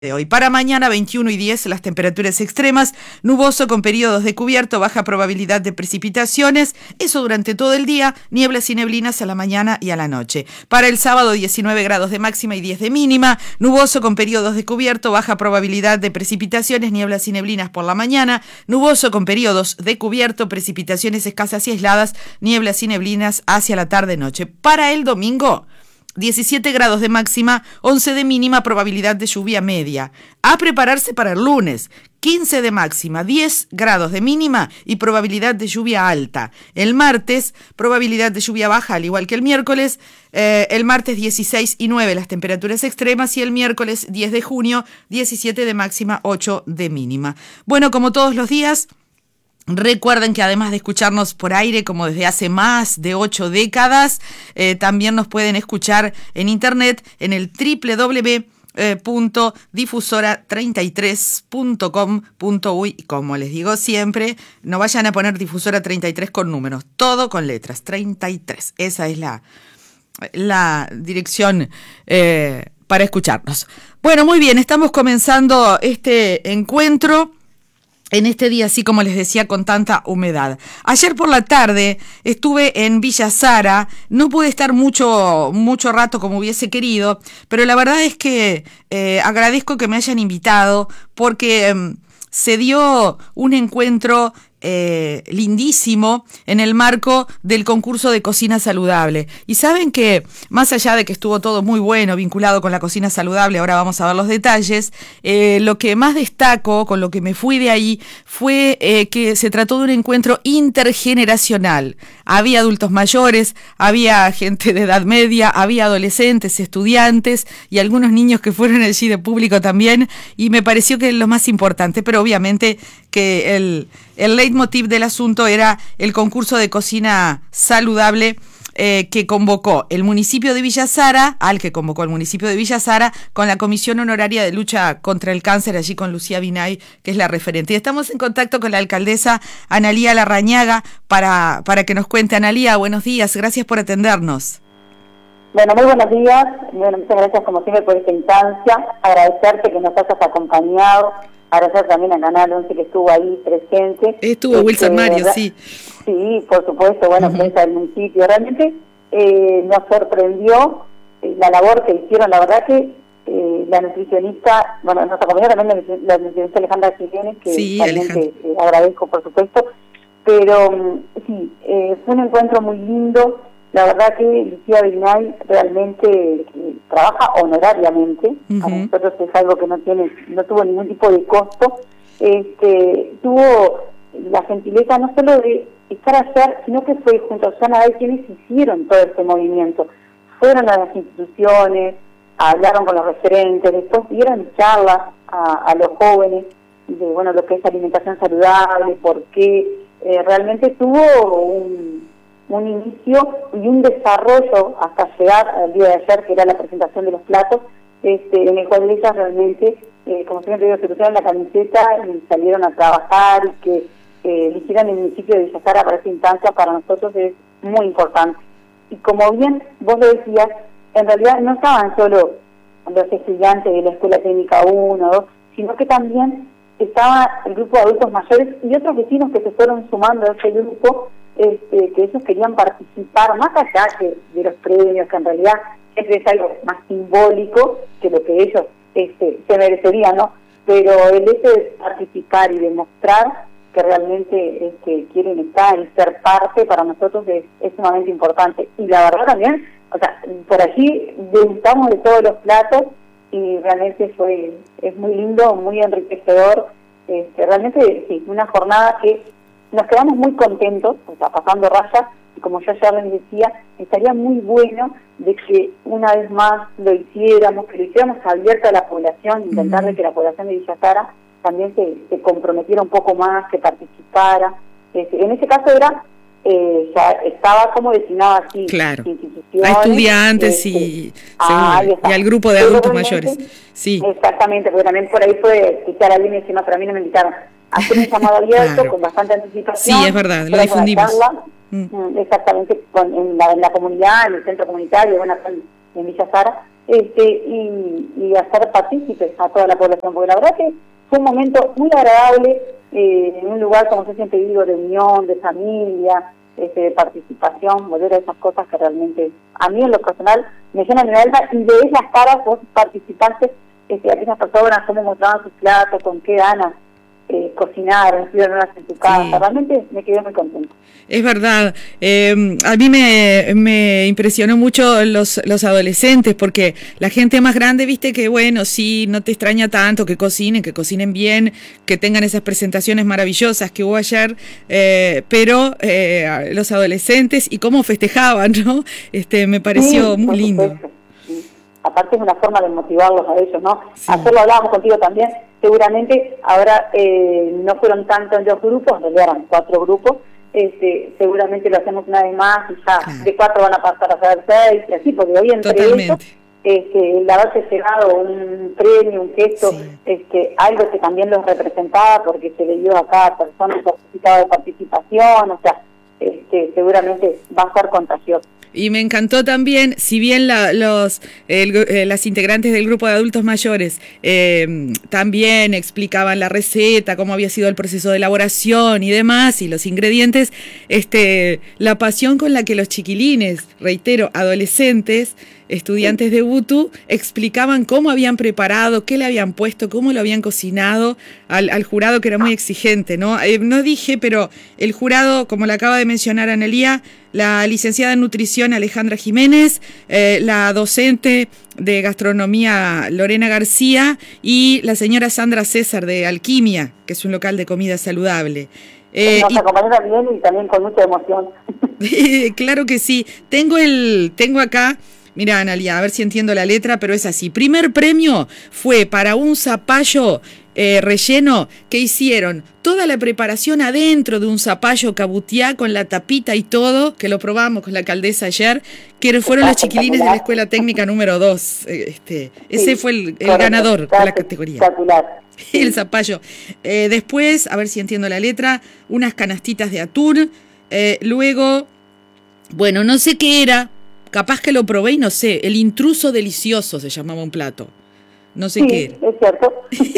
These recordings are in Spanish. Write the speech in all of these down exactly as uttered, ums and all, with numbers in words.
De hoy. Para mañana veintiuno y diez las temperaturas extremas, nuboso con periodos de cubierto, baja probabilidad de precipitaciones, eso durante todo el día, nieblas y neblinas a la mañana y a la noche. Para el sábado diecinueve grados de máxima y diez de mínima, nuboso con periodos de cubierto, baja probabilidad de precipitaciones, nieblas y neblinas por la mañana, nuboso con periodos de cubierto, precipitaciones escasas y aisladas, nieblas y neblinas hacia la tarde-noche. Para el domingo, diecisiete grados de máxima, once de mínima, probabilidad de lluvia media. A prepararse para el lunes, quince de máxima, diez grados de mínima y probabilidad de lluvia alta. El martes, probabilidad de lluvia baja, al igual que el miércoles. Eh, el martes dieciséis y nueve las temperaturas extremas y el miércoles diez de junio, diecisiete de máxima, ocho de mínima. Bueno, como todos los días, recuerden que además de escucharnos por aire como desde hace más de ocho décadas, eh, también nos pueden escuchar en internet en el doble u doble u doble u punto difusora treinta y tres punto com punto uy. Como les digo siempre, no vayan a poner difusora treinta y tres con números, todo con letras, treinta y tres. Esa es la, la dirección eh, para escucharnos. Bueno, muy bien, estamos comenzando este encuentro en este día, así como les decía, con tanta humedad. Ayer por la tarde estuve en Villa Sara, no pude estar mucho, mucho rato como hubiese querido, pero la verdad es que eh, agradezco que me hayan invitado porque eh, se dio un encuentro Eh, lindísimo en el marco del concurso de cocina saludable. Y saben que más allá de que estuvo todo muy bueno vinculado con la cocina saludable, ahora vamos a ver los detalles, eh, lo que más destaco, con lo que me fui de ahí, fue eh, que se trató de un encuentro intergeneracional. Había adultos mayores, había gente de edad media, había adolescentes, estudiantes y algunos niños que fueron allí de público también, y me pareció que es lo más importante, pero obviamente que el El leitmotiv del asunto era el concurso de cocina saludable eh, que convocó el municipio de Villa Sara, al que convocó el municipio de Villa Sara, con la Comisión Honoraria de Lucha contra el Cáncer, allí con Lucía Binay, que es la referente. Y estamos en contacto con la alcaldesa Analía Larrañaga para, para que nos cuente. Analía, buenos días, gracias por atendernos. Bueno, muy buenos días, bueno, muchas gracias como siempre por esta instancia, agradecerte que nos hayas acompañado, agradecer también a Canal once que estuvo ahí presente. Estuvo este, Wilson Mario, sí. Sí, por supuesto, bueno, uh-huh. Prensa del municipio, realmente eh, nos sorprendió eh, la labor que hicieron, la verdad que eh, la nutricionista, bueno, nos acompañó también la, la nutricionista Alejandra Quirones, que sí, realmente eh, agradezco por supuesto, pero sí, eh, fue un encuentro muy lindo. La verdad que Lucía Binay realmente eh, trabaja honorariamente, uh-huh. Para nosotros es algo que no tiene, no tuvo ningún tipo de costo, este, tuvo la gentileza no solo de estar ayer, sino que fue junto a Susana Day quienes hicieron todo este movimiento, fueron a las instituciones, hablaron con los referentes, después dieron charlas a, a los jóvenes de bueno lo que es alimentación saludable, por qué eh, realmente tuvo un un inicio y un desarrollo hasta llegar al día de ayer, que era la presentación de los platos, este, en el cual ellas realmente, eh, como siempre digo, se pusieron la camiseta y salieron a trabajar, y que eh, eligieran el municipio de Villa Sara para esta instancia, para nosotros es muy importante. Y como bien vos lo decías, en realidad no estaban solo los estudiantes de la Escuela Técnica uno, dos, sino que también estaba el grupo de adultos mayores y otros vecinos que se fueron sumando a ese grupo, Este, que ellos querían participar, más allá que de los premios, que en realidad siempre es algo más simbólico que lo que ellos este, se merecerían, ¿no? Pero el hecho de participar y demostrar que realmente este, quieren estar y ser parte, para nosotros es, es sumamente importante. Y la verdad también, o sea, por allí degustamos de todos los platos y realmente fue es muy lindo, muy enriquecedor. Este, realmente, sí, una jornada que nos quedamos muy contentos, o sea, pasando rayas, y como yo ya les decía, estaría muy bueno de que una vez más lo hiciéramos, que lo hiciéramos abierto a la población, intentar de que la población de Villa Sara también se, se comprometiera un poco más, que participara. Este, en ese caso era, eh, ya estaba como destinado así, claro, instituciones, a estudiantes este, y, ah, y al grupo de adultos mayores. Sí. Exactamente, porque también por ahí fue quitar a alguien y decir, no, pero a mí no me invitaron. Hacer un llamado abierto, claro, con bastante anticipación. Sí, es verdad, lo difundimos. Mm. Exactamente, con, en, la, en la comunidad, en el centro comunitario, bueno, en Villa Sara, este, y, y hacer partícipes a toda la población, porque la verdad que fue un momento muy agradable, eh, en un lugar, como yo siempre digo, de unión, de familia, este, de participación, volver a esas cosas que realmente a mí en lo personal me llenan el alma, y de esas caras vos participantes, este, aquellas personas, cómo mostraban sus platos, con qué ganas eh, cocinaron, estuvieron en tu casa, sí. Realmente me quedé muy contenta. Es verdad, eh, a mí me, me impresionó mucho los, los adolescentes, porque la gente más grande, viste que bueno, sí, no te extraña tanto que cocinen, que cocinen bien, que tengan esas presentaciones maravillosas que hubo ayer, eh, pero eh, los adolescentes y cómo festejaban, ¿no? Este, me pareció sí, muy lindo. Sí. Aparte es una forma de motivarlos a ellos, ¿no? Sí. Ayer lo hablábamos contigo también, seguramente ahora eh, no fueron tantos los grupos, en realidad eran cuatro grupos, Este, seguramente lo hacemos una vez más y ya claro. De cuatro van a pasar a ser seis y así, porque hoy entre ellos este, el haberse llegado un premio, un gesto, sí. este, algo que también los representaba porque se le dio a cada persona un certificado de participación, o sea, este, seguramente va a ser contagioso. Y me encantó también, si bien la, los el, eh, las integrantes del grupo de adultos mayores eh, también explicaban la receta, cómo había sido el proceso de elaboración y demás, y los ingredientes, este, la pasión con la que los chiquilines, reitero, adolescentes, estudiantes de UTU, explicaban cómo habían preparado, qué le habían puesto, cómo lo habían cocinado al, al jurado, que era muy exigente, ¿no? Eh, no dije, pero el jurado, como le acaba de mencionar Analía, la licenciada en nutrición Alejandra Jiménez, eh, la docente de gastronomía Lorena García y la señora Sandra César de Alquimia, que es un local de comida saludable. Eh, Nos acompaña bien y también con mucha emoción. Claro que sí. Tengo el, tengo acá... Mira, Analia, a ver si entiendo la letra, pero es así. Primer premio fue para un zapallo eh, relleno que hicieron toda la preparación adentro de un zapallo cabutiá con la tapita y todo, que lo probamos con la alcaldesa ayer, que fueron los chiquilines de la Escuela Técnica número dos. Este, ese sí, fue el, el ganador de la categoría. El zapallo. Eh, después, a ver si entiendo la letra, unas canastitas de atún. Eh, luego, bueno, no sé qué era. Capaz que lo probé y no sé, el intruso delicioso se llamaba un plato. No sé sí, qué era. Es cierto.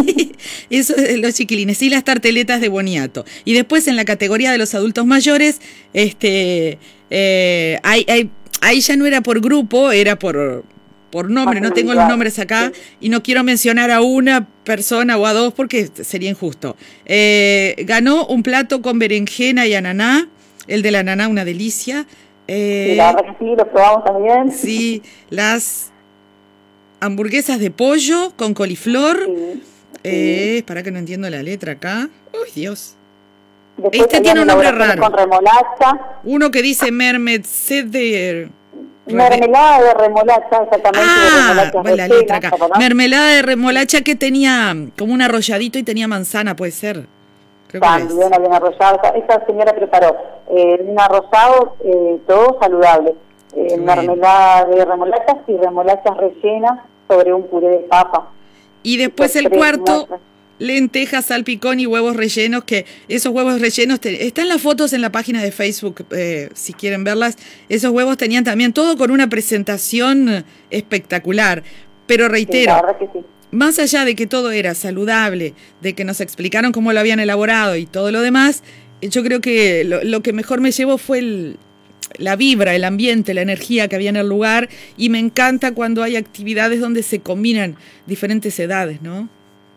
Eso es los chiquilines y las tarteletas de boniato. Y después en la categoría de los adultos mayores, este, eh, ahí, ahí, ahí ya no era por grupo, era por, por nombre. No tengo los nombres acá y no quiero mencionar a una persona o a dos porque sería injusto. Eh, ganó un plato con berenjena y ananá, el de la ananá una delicia. Eh, sí, la verdad que sí, lo probamos también. Sí, las hamburguesas de pollo con coliflor. Sí, eh, sí. Para que no entiendo la letra acá. Uy, Dios. Después este tiene un nombre raro. Con remolacha. Uno que dice mermelada de... Mermelada de remolacha, exactamente. Ah, de bueno, la letra acá. ¿Verdad? Mermelada de remolacha que tenía como un arrolladito y tenía manzana, puede ser. También habían arrollado. Esta señora preparó eh, un arrollado eh, todo saludable. Eh, mermelada de remolachas y remolachas rellenas sobre un puré de papa. Y después el cuarto, lentejas, salpicón y huevos rellenos, que esos huevos rellenos, te, están las fotos en la página de Facebook, eh, si quieren verlas. Esos huevos tenían también todo con una presentación espectacular. Pero reitero, sí, la verdad que sí. Más allá de que todo era saludable, de que nos explicaron cómo lo habían elaborado y todo lo demás, yo creo que lo, lo que mejor me llevó fue el, la vibra, el ambiente, la energía que había en el lugar, y me encanta cuando hay actividades donde se combinan diferentes edades, ¿no?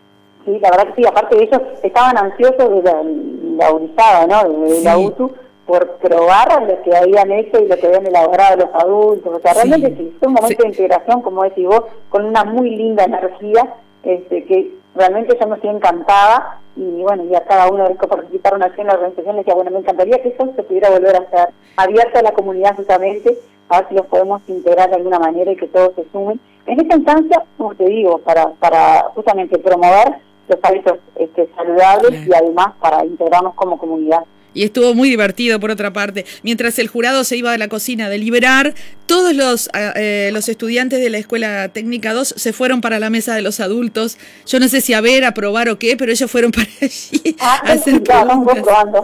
Sí, la verdad que sí, aparte de ellos estaban ansiosos de la, la urizada, ¿no? De, de sí. La UTU, por probar lo que habían hecho y lo que habían elaborado los adultos. O sea, sí. Realmente sí, fue un momento sí. de integración, como decís vos, con una muy linda energía, este, que realmente yo me estoy encantada, y bueno, y a cada uno de los que participaron aquí en la organización le decía, bueno, me encantaría que eso se pudiera volver a hacer, abierto a la comunidad justamente, a ver si los podemos integrar de alguna manera y que todos se sumen. En esta instancia, como te digo, para, para justamente promover los hábitos este, saludables, claro. Y además para integrarnos como comunidad. y estuvo muy divertido por otra parte. Mientras el jurado se iba a la cocina a deliberar, todos los, eh, los estudiantes de la Escuela Técnica dos se fueron para la mesa de los adultos. Yo no sé si a ver, a probar o qué, pero ellos fueron para allí ah, a hacer claro, preguntas.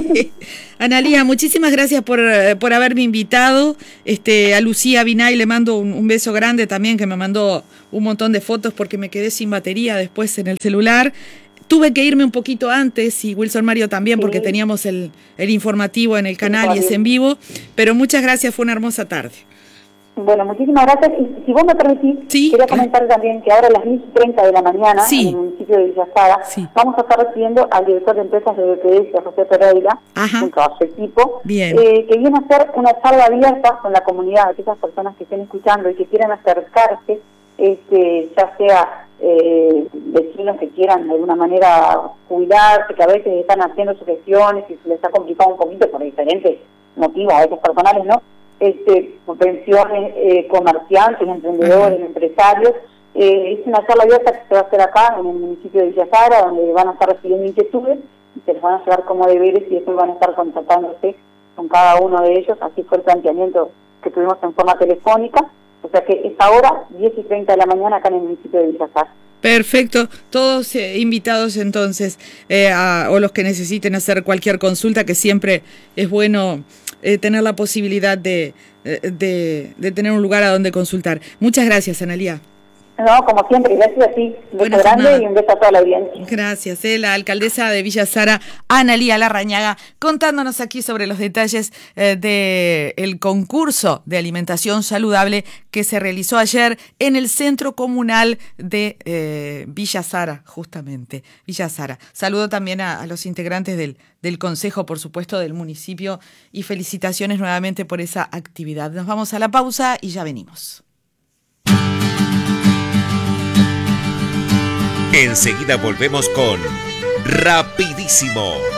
Analía, muchísimas gracias por, por haberme invitado. Este, a Lucía Binay le mando un, un beso grande también, que me mandó un montón de fotos porque me quedé sin batería después en el celular. Tuve que irme un poquito antes, y Wilson Mario también, porque sí. teníamos el, el informativo en el canal sí, y es en vivo, pero muchas gracias, fue una hermosa tarde. Bueno, muchísimas gracias. Y si vos me permitís, ¿sí? quería comentar también que ahora a las diez y treinta de la mañana, sí. en el municipio de Villa Sara, sí. vamos a estar recibiendo al director de empresas de B P S, José Pereira, junto a su equipo, eh, que viene a hacer una charla abierta con la comunidad, aquellas personas que estén escuchando y que quieran acercarse, este, ya sea eh, vecinos que quieran de alguna manera jubilarse, que a veces están haciendo sugestiones y se les ha complicado un poquito por diferentes motivos, a veces personales, ¿no? Este, pensiones, eh, comerciantes, emprendedores, uh-huh. empresarios. Eh, es una charla abierta que se va a hacer acá en el municipio de Villa Sara, donde van a estar recibiendo inquietudes y se les van a llevar como deberes y después van a estar contactándose con cada uno de ellos. Así fue el planteamiento que tuvimos en forma telefónica. O sea que es ahora, diez y treinta de la mañana, acá en el municipio de Villa Sara. Perfecto, todos eh, invitados entonces, eh, a, o los que necesiten hacer cualquier consulta, que siempre es bueno eh, tener la posibilidad de, de, de tener un lugar a donde consultar. Muchas gracias, Analía. No, como siempre, gracias a ti. Un beso grande jornada. Y un beso a toda la audiencia. Gracias, eh, la alcaldesa de Villa Sara, Analía Larrañaga, contándonos aquí sobre los detalles eh, del concurso de alimentación saludable que se realizó ayer en el Centro Comunal de eh, Villa Sara, justamente, Villa Sara. Saludo también a, a los integrantes del, del Consejo, por supuesto, del municipio, y felicitaciones nuevamente por esa actividad. Nos vamos a la pausa y ya venimos. Enseguida volvemos con Rapidísimo.